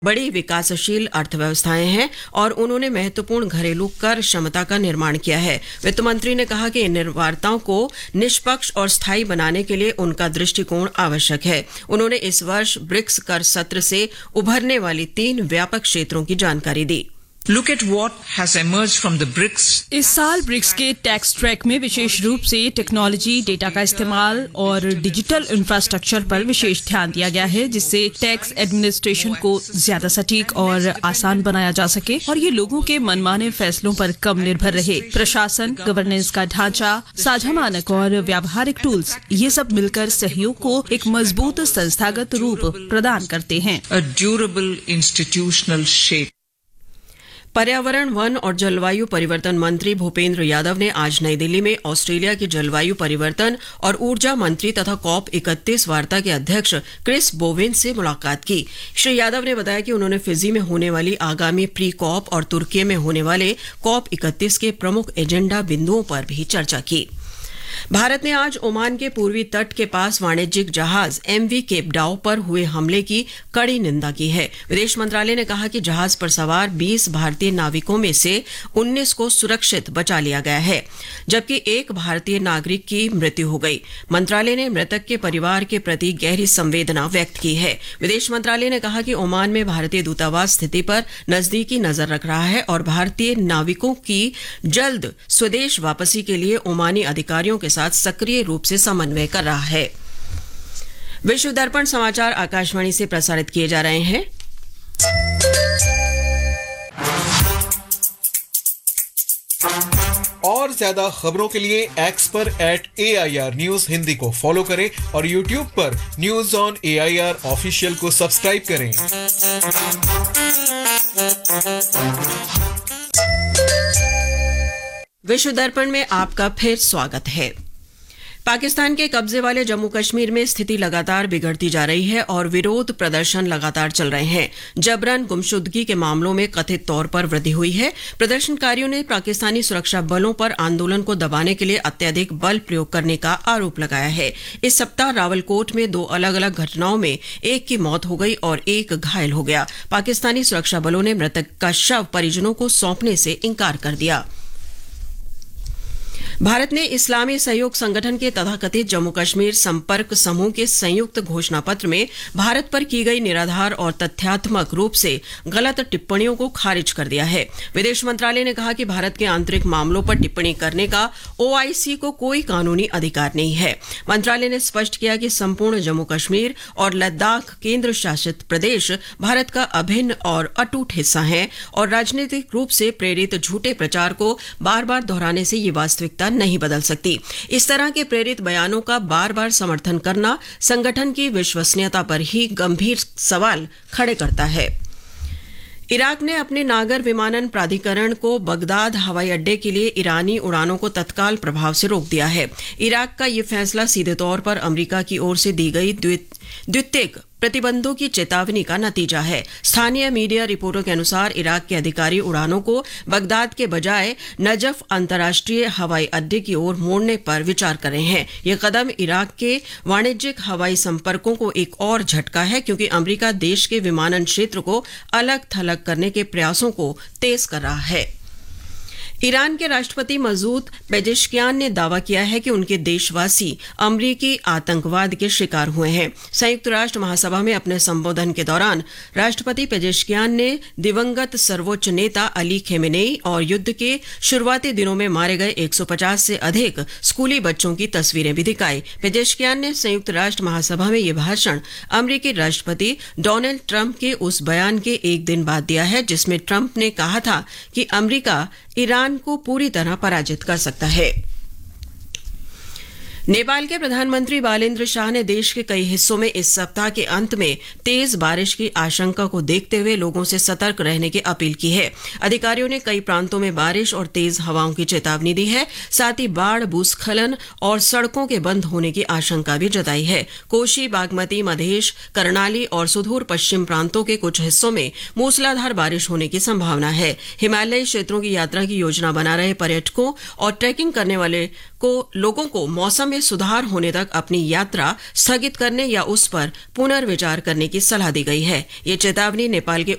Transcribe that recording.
बड़ी विकासशील अर्थव्यवस्थाएं हैं और उन्होंने महत्वपूर्ण घरेलू कर क्षमता का निर्माण किया है। वित्त मंत्री ने कहा कि इन निर्वाताओं को निष्पक्ष और स्थायी बनाने के लिए उनका दृष्टिकोण आवश्यक है। उन्होंने इस वर्ष ब्रिक्स कर सत्र से उभरने वाली 3 व्यापक क्षेत्रों की जानकारी दी। Look at what has emerged from the BRICS. इस साल ब्रिक्स के टैक्स ट्रैक में विशेष रूप से टेक्नोलॉजी, डेटा का इस्तेमाल और डिजिटल इंफ्रास्ट्रक्चर पर विशेष ध्यान दिया गया है, जिससे टैक्स एडमिनिस्ट्रेशन को ज्यादा सटीक और आसान बनाया जा सके और ये लोगों के मनमाने फैसलों पर कम निर्भर रहे। प्रशासन, गवर्नेंस का ढांचा, साझा मानक और व्यावहारिक टूल्स, ये सब मिलकर सहयोग को एक मजबूत संस्थागत रूप प्रदान करते हैं। A durable institutional shape. पर्यावरण, वन और जलवायु परिवर्तन मंत्री भूपेंद्र यादव ने आज नई दिल्ली में ऑस्ट्रेलिया के जलवायु परिवर्तन और ऊर्जा मंत्री तथा COP31 वार्ता के अध्यक्ष क्रिस बोवेन से मुलाकात की। श्री यादव ने बताया कि उन्होंने फिजी में होने वाली आगामी प्री कॉप और तुर्की में होने वाले COP31 के प्रमुख एजेंडा बिंदुओं पर भी चर्चा की। भारत ने आज ओमान के पूर्वी तट के पास वाणिज्यिक जहाज MV केपडाउ पर हुए हमले की कड़ी निंदा की है। विदेश मंत्रालय ने कहा कि जहाज पर सवार 20 भारतीय नाविकों में से 19 को सुरक्षित बचा लिया गया है, जबकि एक भारतीय नागरिक की मृत्यु हो गई। मंत्रालय ने मृतक के परिवार के प्रति गहरी संवेदना व्यक्त की है। विदेश मंत्रालय ने कहा कि ओमान में भारतीय दूतावास स्थिति पर नजदीकी नजर रख रहा है और भारतीय नाविकों की जल्द स्वदेश वापसी के लिए ओमानी अधिकारियों के साथ सक्रिय रूप से समन्वय कर रहा है। विश्व दर्पण समाचार आकाशवाणी से प्रसारित किए जा रहे हैं। और ज्यादा खबरों के लिए एक्स पर @AIR न्यूज हिंदी को फॉलो करें और यूट्यूब पर न्यूज ऑन AIR ऑफिशियल को सब्सक्राइब करें। विश्व दर्पण में आपका फिर स्वागत है। पाकिस्तान के कब्जे वाले जम्मू कश्मीर में स्थिति लगातार बिगड़ती जा रही है और विरोध प्रदर्शन लगातार चल रहे हैं। जबरन गुमशुदगी के मामलों में कथित तौर पर वृद्धि हुई है। प्रदर्शनकारियों ने पाकिस्तानी सुरक्षा बलों पर आंदोलन को दबाने के लिए अत्यधिक बल प्रयोग करने का आरोप लगाया है। इस सप्ताह रावलकोट में 2 अलग-अलग घटनाओं में एक की मौत हो गई और एक घायल हो गया। पाकिस्तानी सुरक्षा बलों ने मृतक का शव परिजनों को सौंपने से इंकार कर दिया। भारत ने इस्लामी सहयोग संगठन के तथाकथित जम्मू कश्मीर संपर्क समूह के संयुक्त घोषणा पत्र में भारत पर की गई निराधार और तथ्यात्मक रूप से गलत टिप्पणियों को खारिज कर दिया है। विदेश मंत्रालय ने कहा कि भारत के आंतरिक मामलों पर टिप्पणी करने का OIC को कोई कानूनी अधिकार नहीं है। मंत्रालय ने स्पष्ट किया कि संपूर्ण जम्मू कश्मीर और लद्दाख केंद्र शासित प्रदेश भारत का अभिन्न और अटूट हिस्सा है और राजनीतिक रूप से प्रेरित झूठे प्रचार को बार बार दोहराने से ये वास्तविकता नहीं बदल सकती। इस तरह के प्रेरित बयानों का बार बार समर्थन करना संगठन की विश्वसनीयता पर ही गंभीर सवाल खड़े करता है। इराक ने अपने नागर विमानन प्राधिकरण को बगदाद हवाई अड्डे के लिए ईरानी उड़ानों को तत्काल प्रभाव से रोक दिया है। इराक का यह फैसला सीधे तौर पर अमेरिका की ओर से दी गई द्वितीयक प्रतिबंधों की चेतावनी का नतीजा है। स्थानीय मीडिया रिपोर्टों के अनुसार इराक के अधिकारी उड़ानों को बगदाद के बजाय नजफ अंतर्राष्ट्रीय हवाई अड्डे की ओर मोड़ने पर विचार कर रहे हैं। यह कदम इराक के वाणिज्यिक हवाई संपर्कों को एक और झटका है, क्योंकि अमेरिका देश के विमानन क्षेत्र को अलग थलग करने के प्रयासों को तेज कर रहा है। ईरान के राष्ट्रपति मसूद पेजेश्कियान ने दावा किया है कि उनके देशवासी अमरीकी आतंकवाद के शिकार हुए हैं। संयुक्त राष्ट्र महासभा में अपने संबोधन के दौरान राष्ट्रपति पेजेश्कियान ने दिवंगत सर्वोच्च नेता अली खेमेनेई और युद्ध के शुरुआती दिनों में मारे गए 150 से अधिक स्कूली बच्चों की तस्वीरें भी दिखाई। पेजेश्कियान ने संयुक्त राष्ट्र महासभा में यह भाषण अमरीकी राष्ट्रपति डोनाल्ड ट्रंप के उस बयान के एक दिन बाद दिया है, जिसमें ट्रंप ने कहा था कि अमरीका ईरान को पूरी तरह पराजित कर सकता है। नेपाल के प्रधानमंत्री बालेन्द्र शाह ने देश के कई हिस्सों में इस सप्ताह के अंत में तेज बारिश की आशंका को देखते हुए लोगों से सतर्क रहने की अपील की है। अधिकारियों ने कई प्रांतों में बारिश और तेज हवाओं की चेतावनी दी है। साथ ही बाढ़, भूस्खलन और सड़कों के बंद होने की आशंका भी जताई है। कोशी, बागमती, मधेश, करनाली और सुदूर पश्चिम प्रांतों के कुछ हिस्सों में मूसलाधार बारिश होने की संभावना है। हिमालयी क्षेत्रों की यात्रा की योजना बना रहे पर्यटकों और ट्रैकिंग करने वाले लोगों को मौसम में सुधार होने तक अपनी यात्रा स्थगित करने या उस पर पुनर्विचार करने की सलाह दी गई है। ये चेतावनी नेपाल के